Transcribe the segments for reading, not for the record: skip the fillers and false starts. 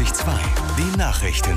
91.2, die Nachrichten.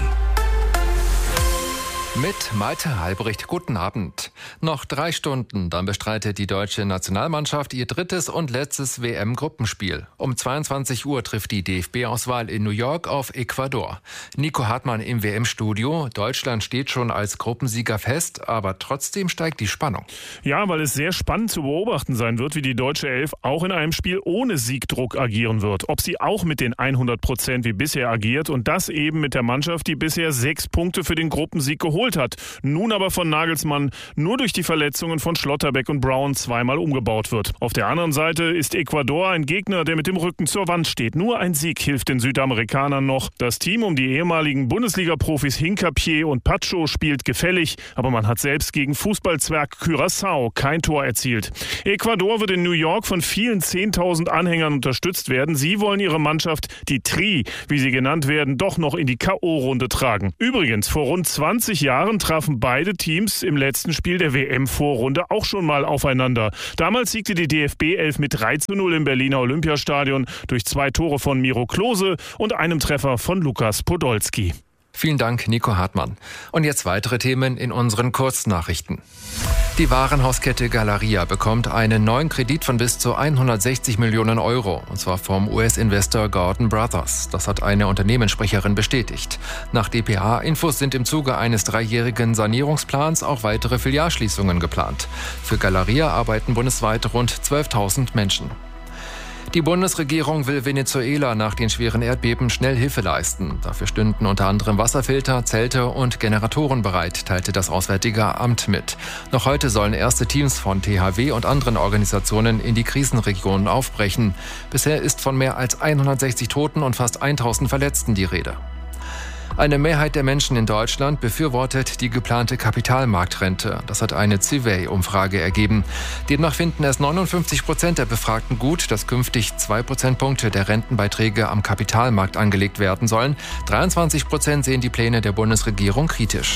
Mit Malte Halbricht, guten Abend. Noch 3 Stunden, dann bestreitet die deutsche Nationalmannschaft ihr drittes und letztes WM-Gruppenspiel. Um 22 Uhr trifft die DFB-Auswahl in New York auf Ecuador. Nico Hartmann im WM-Studio. Deutschland steht schon als Gruppensieger fest, aber trotzdem steigt die Spannung. Ja, weil es sehr spannend zu beobachten sein wird, wie die deutsche Elf auch in einem Spiel ohne Siegdruck agieren wird. Ob sie auch mit den 100% wie bisher agiert und das eben mit der Mannschaft, die bisher 6 Punkte für den Gruppensieg geholt hat. Nun aber von Nagelsmann nur durch die Verletzungen von Schlotterbeck und Brown zweimal umgebaut wird. Auf der anderen Seite ist Ecuador ein Gegner, der mit dem Rücken zur Wand steht. Nur ein Sieg hilft den Südamerikanern noch. Das Team um die ehemaligen Bundesliga-Profis Hincapié und Pacho spielt gefällig, aber man hat selbst gegen Fußballzwerg Curaçao kein Tor erzielt. Ecuador wird in New York von vielen 10.000 Anhängern unterstützt werden. Sie wollen ihre Mannschaft, die Tri, wie sie genannt werden, doch noch in die K.O.-Runde tragen. Übrigens, vor rund 20 Jahren trafen beide Teams im letzten Spiel der WM-Vorrunde auch schon mal aufeinander. Damals siegte die DFB-11 mit 3:0 im Berliner Olympiastadion durch 2 Tore von Miro Klose und einem Treffer von Lukas Podolski. Vielen Dank, Nico Hartmann. Und jetzt weitere Themen in unseren Kurznachrichten. Die Warenhauskette Galeria bekommt einen neuen Kredit von bis zu 160 Millionen Euro, und zwar vom US-Investor Gordon Brothers. Das hat eine Unternehmenssprecherin bestätigt. Nach dpa-Infos sind im Zuge eines 3-jährigen Sanierungsplans auch weitere Filialschließungen geplant. Für Galeria arbeiten bundesweit rund 12.000 Menschen. Die Bundesregierung will Venezuela nach den schweren Erdbeben schnell Hilfe leisten. Dafür stünden unter anderem Wasserfilter, Zelte und Generatoren bereit, teilte das Auswärtige Amt mit. Noch heute sollen erste Teams von THW und anderen Organisationen in die Krisenregionen aufbrechen. Bisher ist von mehr als 160 Toten und fast 1.000 Verletzten die Rede. Eine Mehrheit der Menschen in Deutschland befürwortet die geplante Kapitalmarktrente. Das hat eine Civey-Umfrage ergeben. Demnach finden es 59% der Befragten gut, dass künftig 2 Prozentpunkte der Rentenbeiträge am Kapitalmarkt angelegt werden sollen. 23% sehen die Pläne der Bundesregierung kritisch.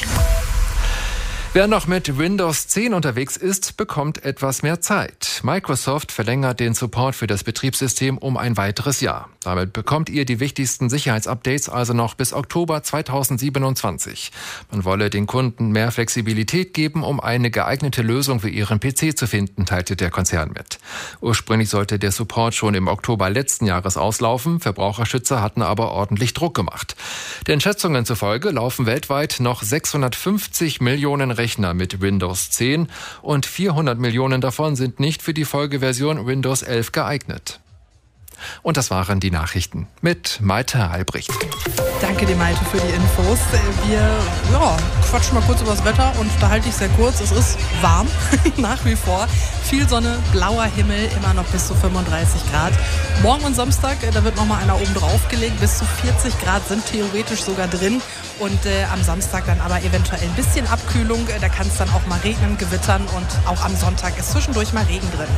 Wer noch mit Windows 10 unterwegs ist, bekommt etwas mehr Zeit. Microsoft verlängert den Support für das Betriebssystem um ein weiteres Jahr. Damit bekommt ihr die wichtigsten Sicherheitsupdates also noch bis Oktober 2027. Man wolle den Kunden mehr Flexibilität geben, um eine geeignete Lösung für ihren PC zu finden, teilte der Konzern mit. Ursprünglich sollte der Support schon im Oktober letzten Jahres auslaufen. Verbraucherschützer hatten aber ordentlich Druck gemacht. Den Schätzungen zufolge laufen weltweit noch 650 Millionen Rechner mit Windows 10 und 400 Millionen davon sind nicht für die Folgeversion Windows 11 geeignet. Und das waren die Nachrichten mit Malte Halbricht. Danke dir, Malte, für die Infos. Wir quatschen mal kurz über das Wetter und da halte ich sehr kurz. Es ist warm, nach wie vor. Viel Sonne, blauer Himmel, immer noch bis zu 35 Grad. Morgen und Samstag, da wird nochmal einer oben drauf gelegt. Bis zu 40 Grad sind theoretisch sogar drin. Und am Samstag dann aber eventuell ein bisschen Abkühlung. Da kann es dann auch mal regnen, gewittern und auch am Sonntag ist zwischendurch mal Regen drin.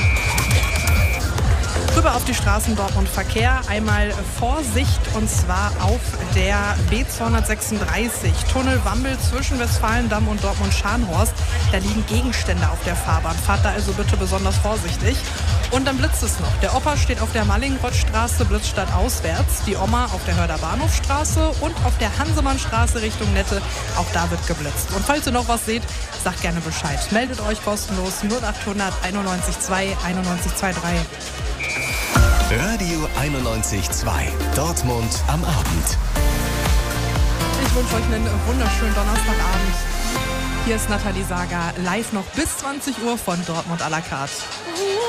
Rüber auf die Straßen Dortmund Verkehr. Einmal Vorsicht und zwar auf der B236 Tunnel Wambel zwischen Westfalendamm und Dortmund-Scharnhorst. Da liegen Gegenstände auf der Fahrbahn. Fahrt da also bitte besonders vorsichtig. Und dann blitzt es noch. Der Opa steht auf der Mallingrottstraße, blitzt stadtauswärts. Die Oma auf der Hörder Bahnhofstraße und auf der Hansemannstraße Richtung Nette. Auch da wird geblitzt. Und falls ihr noch was seht, sagt gerne Bescheid. Meldet euch kostenlos 0800 91 2 91 23. Radio 91.2, Dortmund am Abend. Ich wünsche euch einen wunderschönen Donnerstagabend. Hier ist Nathalie Sager, live noch bis 20 Uhr von Dortmund à la carte.